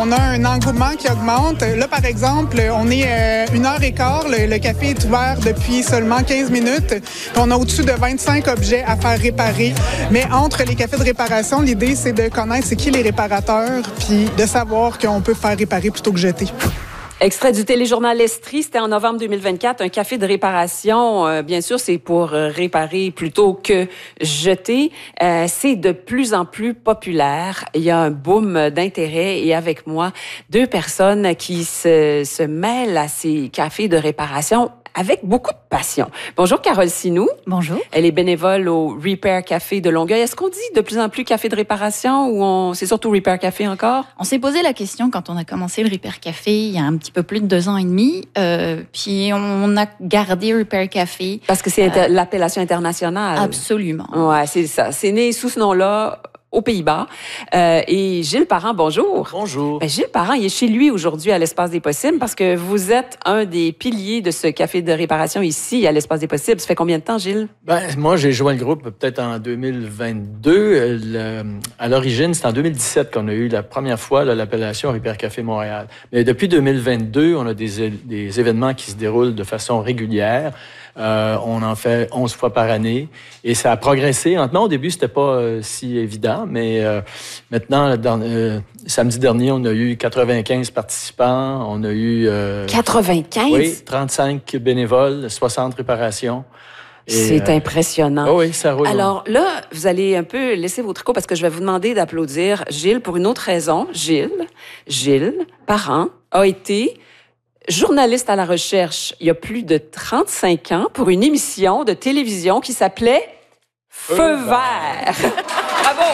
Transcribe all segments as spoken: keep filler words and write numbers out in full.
on a un engouement qui augmente. Là, par exemple, on est euh, une heure et quart. Le, le café est ouvert depuis seulement quinze minutes. On a au-dessus de vingt-cinq objets à faire réparer. Mais entre les cafés de réparation, l'idée, c'est de connaître c'est qui les réparateurs, puis de savoir qu'on peut faire réparer plutôt que jeter. Extrait du téléjournal Estrie, c'était en novembre deux mille vingt-quatre, un café de réparation. Euh, bien sûr, c'est pour euh, réparer plutôt que jeter. Euh, c'est de plus en plus populaire. Il y a un boom d'intérêt et avec moi, deux personnes qui se, se mêlent à ces cafés de réparation avec beaucoup de passion. Bonjour, Carole Sinou. Bonjour. Elle est bénévole au Repair Café de Longueuil. Est-ce qu'on dit de plus en plus café de réparation ou on, c'est surtout Repair Café encore? On s'est posé la question quand on a commencé le Repair Café il y a un petit peu plus de deux ans et demi. Euh, puis on a gardé Repair Café. Parce que c'est euh, l'appellation internationale. Absolument. Ouais, c'est ça. C'est né sous ce nom-là aux Pays-Bas. Euh, et Gilles Parent, bonjour. Bonjour. Ben, Gilles Parent, il est chez lui aujourd'hui à l'Espace des Possibles parce que vous êtes un des piliers de ce café de réparation ici à l'Espace des Possibles. Ça fait combien de temps, Gilles? Ben, moi, j'ai joint le groupe peut-être en deux mille vingt-deux. Le, à l'origine, c'est en deux mille dix-sept qu'on a eu la première fois là, l'appellation Repair Café Montréal. Mais depuis deux mille vingt-deux, on a des, des événements qui se déroulent de façon régulière. Euh, on en fait onze fois par année et ça a progressé. Maintenant, au début, c'était pas euh, si évident, mais euh, maintenant, dans, euh, samedi dernier, on a eu quatre-vingt-quinze participants. On a eu... Euh, quatre-vingt-quinze? Oui, trente-cinq bénévoles, soixante réparations. C'est euh, impressionnant. Oh oui, ça roule. Alors là, vous allez un peu laisser vos tricots parce que je vais vous demander d'applaudir Gilles pour une autre raison. Gilles, Gilles Parent a été journaliste à la recherche il y a plus de trente-cinq ans pour une émission de télévision qui s'appelait Feu, Feu vert. vert. Bravo!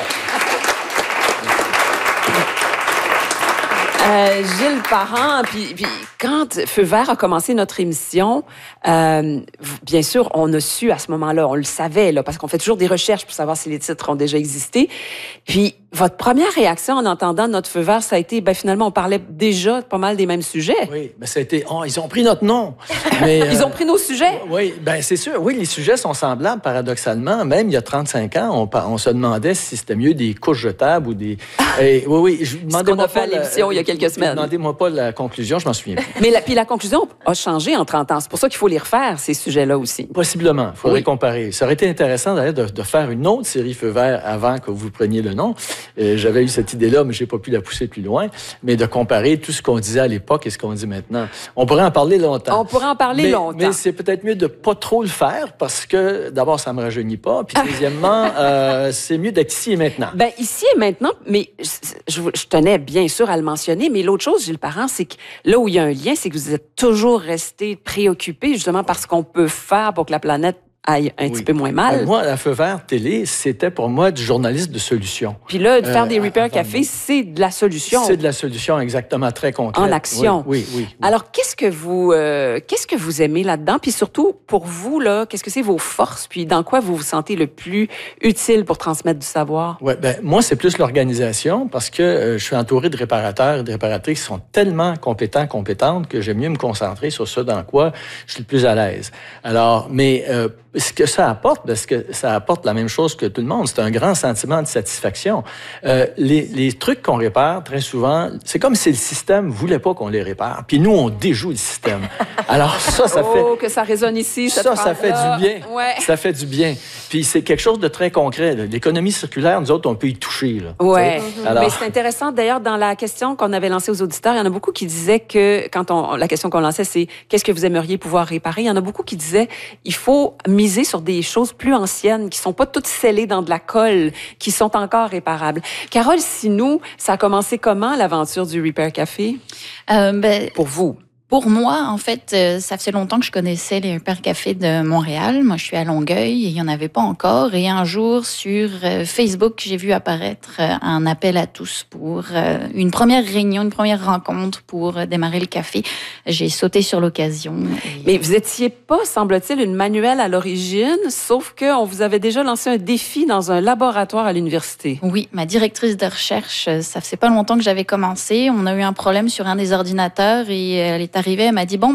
Euh, Gilles Parent, puis, puis quand Feu vert a commencé notre émission, euh, bien sûr, on a su à ce moment-là, on le savait, là, parce qu'on fait toujours des recherches pour savoir si les titres ont déjà existé. Puis, votre première réaction en entendant notre Feu vert, ça a été, ben finalement, on parlait déjà pas mal des mêmes sujets. Oui, ben ça a été, oh, ils ont pris notre nom. Mais, ils euh, ont pris nos sujets. Oui, ben c'est sûr. Oui, les sujets sont semblables, paradoxalement. Même il y a trente-cinq ans, on, on se demandait si c'était mieux des couches jetables ou des. Et, oui, oui. Je Ce qu'on a fait à l'émission il y a quelques semaines. Demandez-moi pas la conclusion, je m'en souviens plus. Mais la, puis la conclusion a changé en trente ans. C'est pour ça qu'il faut les refaire, ces sujets-là aussi. Possiblement. Il faudrait oui. comparer. Ça aurait été intéressant, d'ailleurs, de, de faire une autre série Feu vert avant que vous preniez le nom. Euh, j'avais eu cette idée-là, mais j'ai pas pu la pousser plus loin. Mais de comparer tout ce qu'on disait à l'époque et ce qu'on dit maintenant. On pourrait en parler longtemps. On pourrait en parler mais, longtemps. Mais c'est peut-être mieux de pas trop le faire parce que, d'abord, ça me rajeunit pas. Puis, deuxièmement, euh, c'est mieux d'être ici et maintenant. Ben ici et maintenant, mais je, je, je tenais bien sûr à le mentionner, mais l'autre chose, Gilles Parent, c'est que là où il y a un lien, c'est que vous êtes toujours resté préoccupé justement par ce qu'on peut faire pour que la planète aille un oui. petit peu moins mal. Moi, la Feu vert télé, c'était pour moi du journaliste de solution. Puis là, de faire euh, des Repair Café, c'est de la solution. C'est de la solution, exactement, très concrète. En action. Oui, oui, oui. oui. Alors, qu'est-ce que vous, euh, qu'est-ce que vous aimez là-dedans? Puis surtout, pour vous, là, qu'est-ce que c'est vos forces? Puis dans quoi vous vous sentez le plus utile pour transmettre du savoir? Oui, ben moi, c'est plus l'organisation parce que euh, je suis entouré de réparateurs et de réparatrices qui sont tellement compétents, compétentes que j'aime mieux me concentrer sur ce dans quoi je suis le plus à l'aise. Alors, mais... Euh, ce que ça apporte, parce que ça apporte la même chose que tout le monde, c'est un grand sentiment de satisfaction. Euh, les, les trucs qu'on répare, très souvent, c'est comme si le système voulait pas qu'on les répare. Puis nous, on déjoue le système. Alors ça, ça fait... Oh, que ça résonne ici, cette Ça, ça fait du bien. Ouais. Ça fait du bien. Puis c'est quelque chose de très concret. Là. L'économie circulaire, nous autres, on peut y toucher. Là, oui. Mm-hmm. Alors... Mais c'est intéressant, d'ailleurs, dans la question qu'on avait lancée aux auditeurs, il y en a beaucoup qui disaient que, quand on, la question qu'on lançait, c'est « Qu'est-ce que vous aimeriez pouvoir réparer? » Il y en a beaucoup qui disaient « Il faut miser sur des choses plus anciennes, qui sont pas toutes scellées dans de la colle, qui sont encore réparables. » Carole Sinou, ça a commencé comment, l'aventure du Repair Café? Euh, ben, Pour vous? Pour moi, en fait, euh, ça faisait longtemps que je connaissais les Repair Café de Montréal. Moi, je suis à Longueuil et il n'y en avait pas encore. Et un jour, sur euh, Facebook, j'ai vu apparaître euh, un appel à tous pour euh, une première réunion, une première rencontre pour euh, démarrer le café. J'ai sauté sur l'occasion. Et... Mais vous étiez pas, semble-t-il, une manuelle à l'origine, sauf qu'on vous avait déjà lancé un défi dans un laboratoire à l'université. Oui, ma directrice de recherche, ça faisait pas longtemps que j'avais commencé. On a eu un problème sur un des ordinateurs et elle est arrivée, elle m'a dit, bon,